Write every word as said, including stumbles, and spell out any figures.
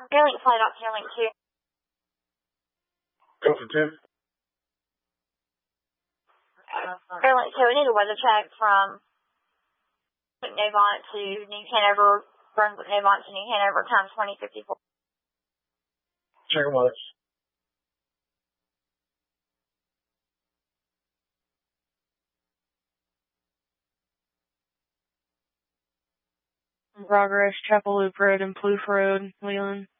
Airlink flight up to Airlink two. Delta ten. Airlink two, we need a weather check from Navant to New Hanover, Brunswick Navant to New Hanover, time twenty fifty-four. Check weather. Progress, Chapel Loop Road and Plouffe Road, Leland.